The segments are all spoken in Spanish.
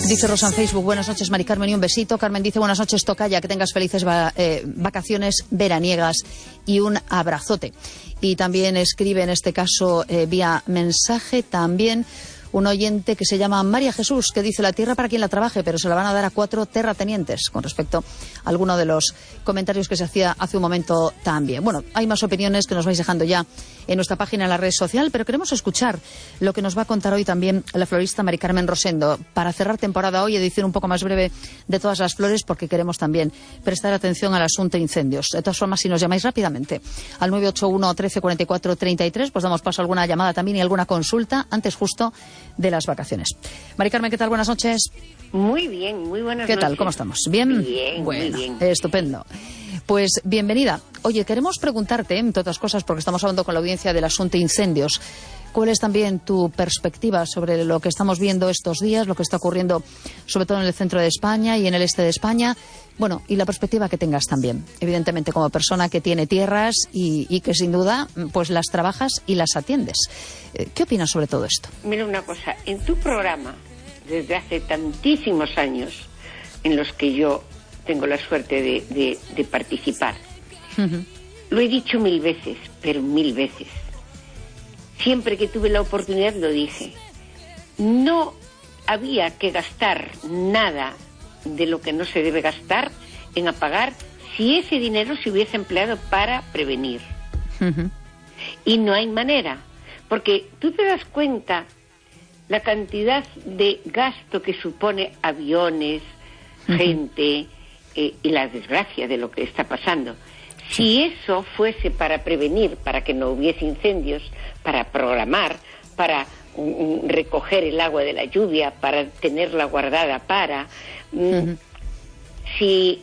Dice Rosa en Facebook, buenas noches Mari Carmen y un besito. Carmen dice, buenas noches Tocaya, que tengas felices vacaciones veraniegas y un abrazote. Y también escribe en este caso vía mensaje también un oyente que se llama María Jesús, que dice la tierra para quien la trabaje, pero se la van a dar a 4 terratenientes, con respecto a alguno de los comentarios que se hacía hace un momento también. Bueno, hay más opiniones que nos vais dejando ya en nuestra página en la red social, pero queremos escuchar lo que nos va a contar hoy también la florista Mari Carmen Rosendo. Para cerrar temporada hoy, edición un poco más breve de todas las flores, porque queremos también prestar atención al asunto de incendios. De todas formas, si nos llamáis rápidamente al 981 13 44 33, pues damos paso a alguna llamada también y alguna consulta antes justo de las vacaciones. Mari Carmen, ¿qué tal? Buenas noches. Muy bien, muy buenas noches. ¿Qué tal? ¿Cómo estamos? ¿Bien? Bien, bueno, muy bien. Estupendo. Pues bienvenida. Oye, queremos preguntarte, entre otras cosas, porque estamos hablando con la audiencia del asunto de incendios, ¿cuál es también tu perspectiva sobre lo que estamos viendo estos días, lo que está ocurriendo sobre todo en el centro de España y en el este de España? Bueno, y la perspectiva que tengas también, evidentemente como persona que tiene tierras y que sin duda pues las trabajas y las atiendes. ¿Qué opinas sobre todo esto? Mira una cosa, en tu programa, desde hace tantísimos años en los que yo tengo la suerte de participar, lo he dicho 1000 veces, pero 1000 veces. Siempre que tuve la oportunidad lo dije. No había que gastar nada de lo que no se debe gastar en apagar si ese dinero se hubiese empleado para prevenir. Y no hay manera, porque tú te das cuenta la cantidad de gasto que supone aviones, gente y la desgracia de lo que está pasando. Si eso fuese para prevenir, para que no hubiese incendios, para programar, para recoger el agua de la lluvia, para tenerla guardada para... Si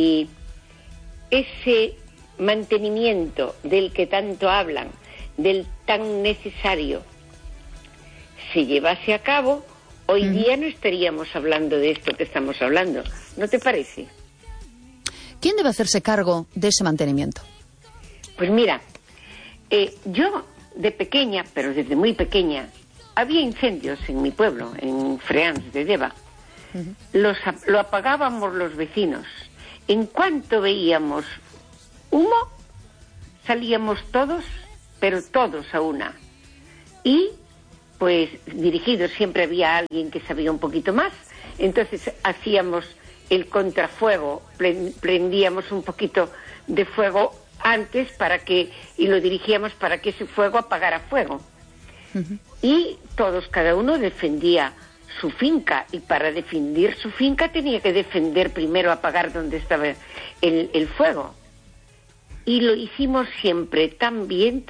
ese mantenimiento del que tanto hablan, del tan necesario, se llevase a cabo, hoy día no estaríamos hablando de esto que estamos hablando. ¿No te parece? ¿Quién debe hacerse cargo de ese mantenimiento? Pues mira, yo de pequeña, pero desde muy pequeña, había incendios en mi pueblo, en Freans de Deva. Lo apagábamos los vecinos. En cuanto veíamos humo, salíamos todos, pero todos a una. Y, pues, dirigidos, siempre había alguien que sabía un poquito más, entonces hacíamos el contrafuego, prendíamos un poquito de fuego antes y lo dirigíamos para que ese fuego apagara fuego. Y todos, cada uno defendía su finca, y para defender su finca tenía que defender primero, apagar donde estaba el fuego. Y lo hicimos siempre tan bien,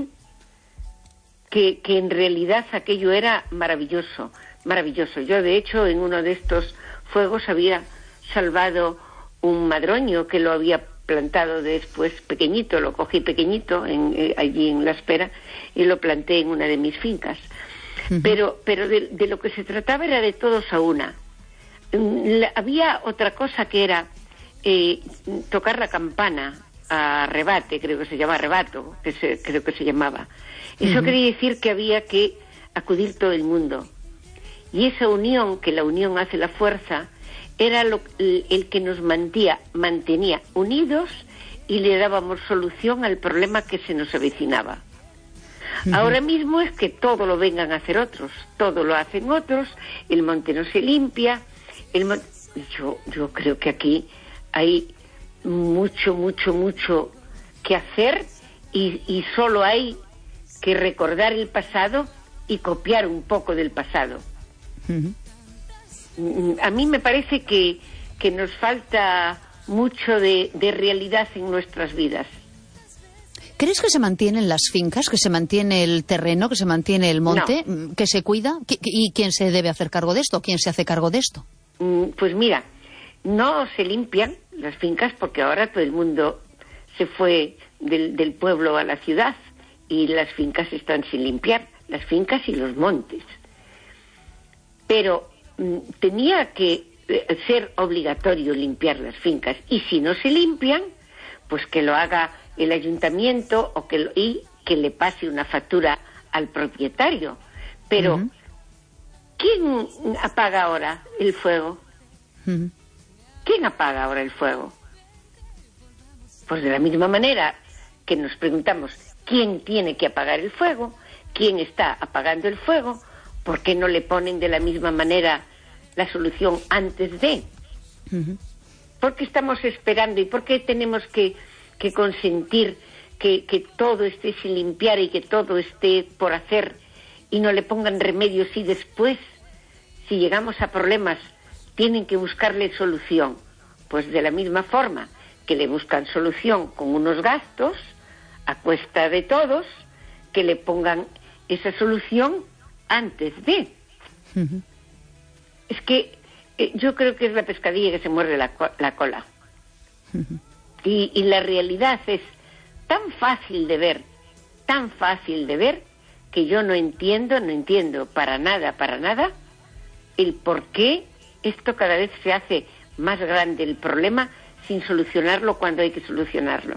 que en realidad aquello era maravilloso, maravilloso. Yo, de hecho, en uno de estos fuegos había salvado un madroño que lo había plantado después pequeñito, lo cogí pequeñito allí en La Espera y lo planté en una de mis fincas. Pero de lo que se trataba era de todos a una. Había otra cosa que era tocar la campana a rebate, creo que se llama arrebato, creo que se llamaba. Eso quería decir que había que acudir todo el mundo. Y esa unión, que la unión hace la fuerza, era el que nos mantenía unidos y le dábamos solución al problema que se nos avecinaba. Ahora mismo es que todo lo vengan a hacer otros, todo lo hacen otros, el monte no se limpia, yo creo que aquí hay mucho que hacer y solo hay que recordar el pasado y copiar un poco del pasado. A mí me parece que nos falta mucho de realidad en nuestras vidas. ¿Crees que se mantienen las fincas, que se mantiene el terreno, que se mantiene el monte, que se cuida? ¿Y quién se debe hacer cargo de esto? ¿Quién se hace cargo de esto? Pues mira, no se limpian las fincas porque ahora todo el mundo se fue del pueblo a la ciudad y las fincas están sin limpiar, las fincas y los montes. Pero tenía que ser obligatorio limpiar las fincas, y si no se limpian, pues que lo haga el ayuntamiento y que le pase una factura al propietario. Pero ¿quién apaga ahora el fuego? ¿Quién apaga ahora el fuego? Pues de la misma manera que nos preguntamos quién tiene que apagar el fuego, quién está apagando el fuego, ¿por qué no le ponen de la misma manera la solución antes de? ¿Por qué estamos esperando y por qué tenemos que consentir que todo esté sin limpiar y que todo esté por hacer y no le pongan remedios y después, si llegamos a problemas, tienen que buscarle solución? Pues de la misma forma que le buscan solución con unos gastos a cuesta de todos, que le pongan esa solución antes de. Es que yo creo que es la pescadilla que se muerde la cola. Y la realidad es tan fácil de ver, que yo no entiendo para nada, el por qué esto cada vez se hace más grande el problema sin solucionarlo cuando hay que solucionarlo.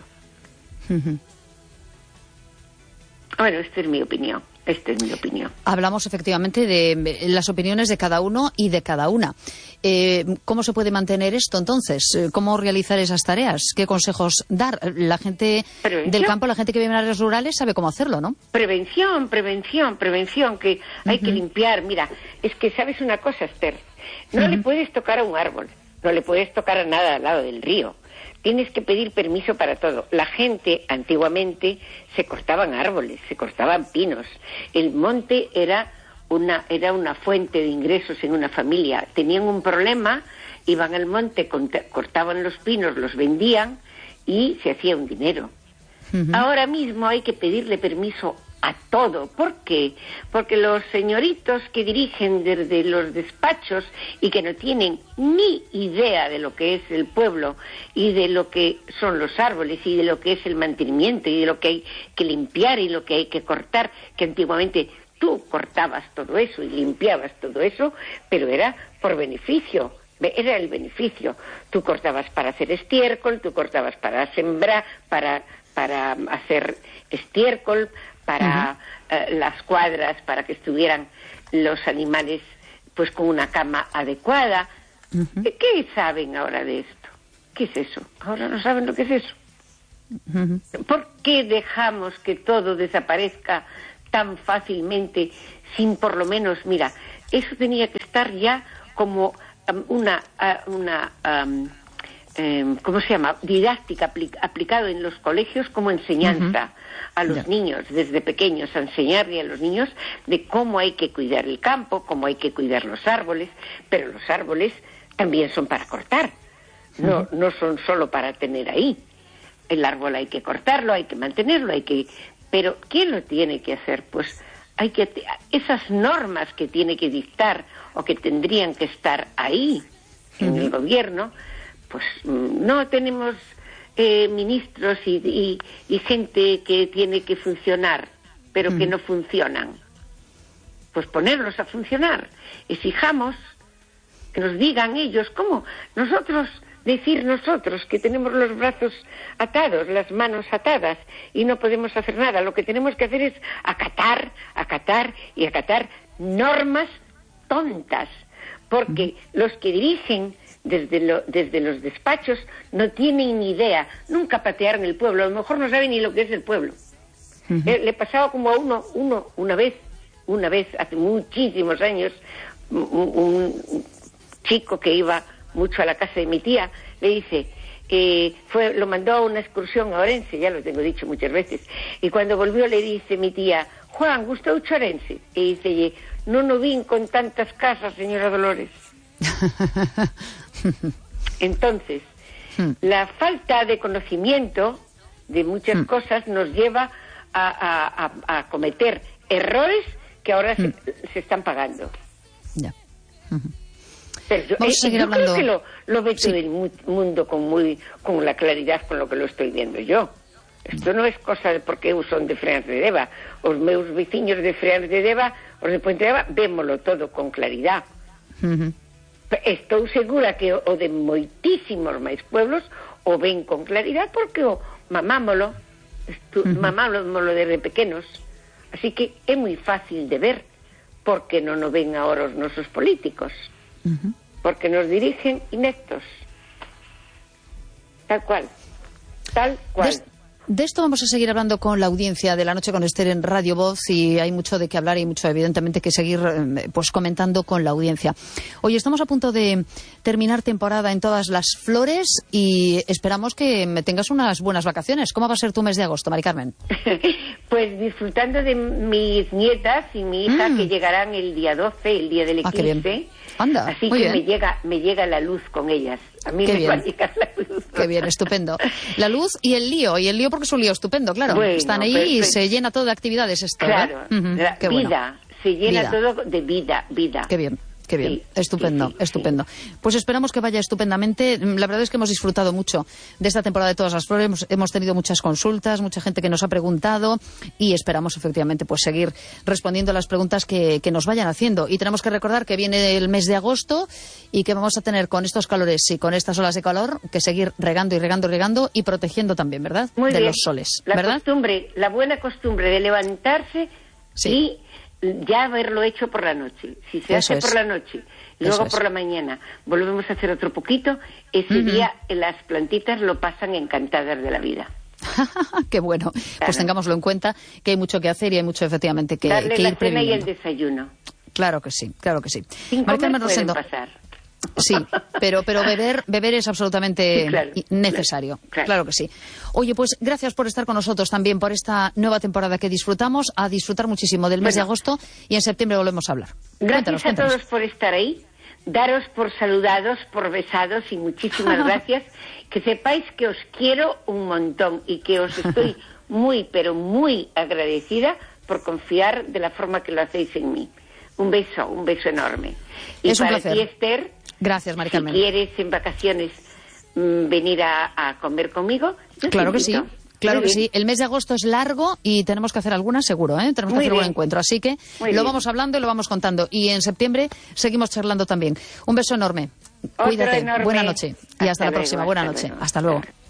Bueno, esta es mi opinión. Hablamos efectivamente de las opiniones de cada uno y de cada una. ¿Cómo se puede mantener esto entonces? ¿Cómo realizar esas tareas? ¿Qué consejos dar? La gente del campo, la gente que vive en áreas rurales sabe cómo hacerlo, ¿no? Prevención, que hay que limpiar. Mira, es que sabes una cosa, Esther, no le puedes tocar a un árbol, no le puedes tocar a nada al lado del río. Tienes que pedir permiso para todo. La gente, antiguamente, se cortaban árboles, se cortaban pinos. El monte era una fuente de ingresos en una familia. Tenían un problema, iban al monte, cortaban los pinos, los vendían y se hacía un dinero. Ahora mismo hay que pedirle permiso a todo. ¿Por qué? Porque los señoritos que dirigen desde los despachos y que no tienen ni idea de lo que es el pueblo y de lo que son los árboles y de lo que es el mantenimiento y de lo que hay que limpiar y lo que hay que cortar, que antiguamente tú cortabas todo eso y limpiabas todo eso, pero era por beneficio. Era el beneficio. Tú cortabas para hacer estiércol, tú cortabas para sembrar, para hacer estiércol, para las cuadras, para que estuvieran los animales pues con una cama adecuada. ¿Qué saben ahora de esto? ¿Qué es eso? Ahora no saben lo que es eso. ¿Por qué dejamos que todo desaparezca tan fácilmente sin por lo menos, mira, eso tenía que estar ya como ¿cómo se llama? Didáctica aplicado en los colegios como enseñanza a los niños, desde pequeños, a enseñarle a los niños de cómo hay que cuidar el campo, cómo hay que cuidar los árboles, pero los árboles también son para cortar, no son solo para tener ahí. El árbol hay que cortarlo, hay que mantenerlo, pero ¿quién lo tiene que hacer? Pues esas normas que tiene que dictar o que tendrían que estar ahí en el gobierno, pues no tenemos ministros y gente que tiene que funcionar, pero que no funcionan. Pues ponerlos a funcionar. Exijamos que nos digan ellos cómo. Decir nosotros que tenemos los brazos atados, las manos atadas y no podemos hacer nada. Lo que tenemos que hacer es acatar normas tontas, porque los que dirigen desde los despachos no tienen ni idea, nunca patearon el pueblo, a lo mejor no saben ni lo que es el pueblo. Le pasaba como a uno una vez, hace muchísimos años, un chico que iba mucho a la casa de mi tía, le dice, lo mandó a una excursión a Orense, ya lo tengo dicho muchas veces, y cuando volvió le dice mi tía, Juan, ¿gusta mucho Orense? Y dice, no vin con tantas casas, señora Dolores. Entonces, la falta de conocimiento de muchas cosas nos lleva a cometer errores que ahora se están pagando. Ya. Pero yo creo que lo ve todo el mundo con la claridad con lo que lo estoy viendo yo. Esto no es cosa de porque son de Freans de Deva. Os meus veciños de Freans de Deva, os de Puente de Deva, vémolo todo con claridad. Estou segura que o de moitísimos máis pueblos o ven con claridad porque o mamámolo desde pequenos. Así que é moi fácil de ver porque non nos ven ahora os nosos políticos. Porque nos dirigen ineptos. Tal cual. Tal cual. De esto vamos a seguir hablando con la audiencia de La Noche con Esther en Radio Voz, y hay mucho de qué hablar y mucho, evidentemente, que seguir pues comentando con la audiencia. Hoy estamos a punto de terminar temporada en todas las flores y esperamos que tengas unas buenas vacaciones. ¿Cómo va a ser tu mes de agosto, Mari Carmen? Pues disfrutando de mis nietas y mi hija, que llegarán el día 12, el día del eclipse. Qué bien. Anda, así muy que bien. me llega la luz con ellas. A mí Qué me bien. va a llegar la luz. Qué bien, estupendo. La luz y el lío porque es un lío estupendo, claro. Bueno, están ahí y se llena todo de actividades esto, claro, ¿verdad? Qué bueno. vida, se llena todo de vida. Qué bien. Qué bien, Sí, estupendo, sí. estupendo. Pues esperamos que vaya estupendamente. La verdad es que hemos disfrutado mucho de esta temporada de Todas las Flores. Hemos tenido muchas consultas, mucha gente que nos ha preguntado y esperamos efectivamente pues seguir respondiendo a las preguntas que nos vayan haciendo. Y tenemos que recordar que viene el mes de agosto y que vamos a tener, con estos calores y con estas olas de calor, que seguir regando y regando y regando y protegiendo también, ¿verdad? Muy bien. Los soles, La ¿verdad? costumbre, la buena costumbre de levantarse y ya haberlo hecho por la noche. Si se hace por la noche y luego por la mañana volvemos a hacer otro poquito, ese día las plantitas lo pasan encantadas de la vida. Qué bueno. Claro. Pues tengámoslo en cuenta, que hay mucho que hacer y hay mucho efectivamente que darle que la ir cena previniendo. y el desayuno. Claro que sí, claro que sí. Sin comer pueden pasar. Sí, pero beber es absolutamente necesario. Claro que sí. Oye, pues gracias por estar con nosotros también por esta nueva temporada que disfrutamos, a disfrutar muchísimo del mes de agosto, y en septiembre volvemos a hablar. Gracias a todos por estar ahí, daros por saludados, por besados y muchísimas gracias. Que sepáis que os quiero un montón y que os estoy muy, pero muy agradecida por confiar de la forma que lo hacéis en mí. Un beso enorme. Y es un para placer. ti, Esther, gracias, Mari Carmen. Si quieres en vacaciones venir a comer conmigo, claro que sí. Claro que sí. El mes de agosto es largo y tenemos que hacer alguna, seguro, ¿eh? Tenemos que hacer un encuentro. Así que lo vamos hablando y lo vamos contando. Y en septiembre seguimos charlando también. Un beso enorme. Cuídate. Buena noche. Y hasta la próxima. Buena noche. Hasta luego.